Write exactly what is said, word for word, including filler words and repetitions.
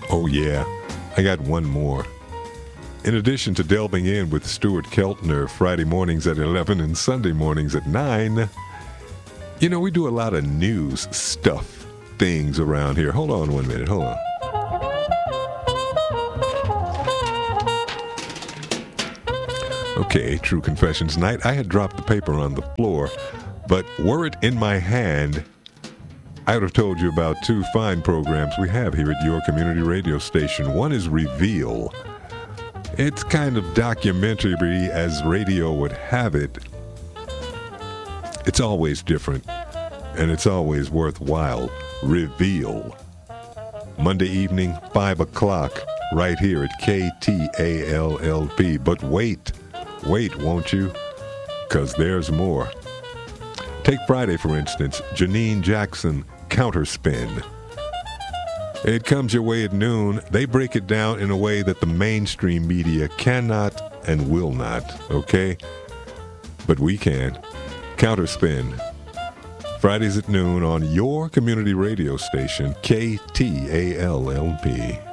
Oh, yeah. I got one more. In addition to delving in with Stuart Keltner Friday mornings at eleven and Sunday mornings at nine, you know, we do a lot of news stuff, things around here. Hold on one minute. Hold on. Okay, True Confessions night. I had dropped the paper on the floor, but were it in my hand, I would have told you about two fine programs we have here at your community radio station. One is Reveal. It's kind of documentary as radio would have it. It's always different, and it's always worthwhile. Reveal. Monday evening, five o'clock, right here at K T A L L P. But wait, wait, won't you? Because there's more. Take Friday, for instance, Janine Jackson, Counterspin. It comes your way at noon. They break it down in a way that the mainstream media cannot and will not, okay? But we can. Counterspin. Fridays at noon on your community radio station, K T A L L P.